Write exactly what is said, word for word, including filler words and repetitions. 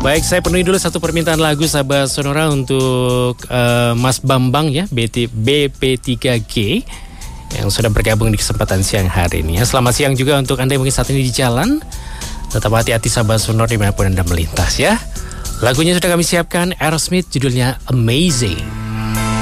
Baik, saya penuhi dulu satu permintaan lagu sahabat Sonora untuk uh, Mas Bambang ya, B P tiga G yang sudah bergabung di kesempatan siang hari ini ya. Selamat siang juga untuk Anda yang mungkin saat ini di jalan. Tetap hati-hati sahabat Sonora dimanapun Anda melintas ya. Lagunya sudah kami siapkan, Aerosmith, judulnya Amazing.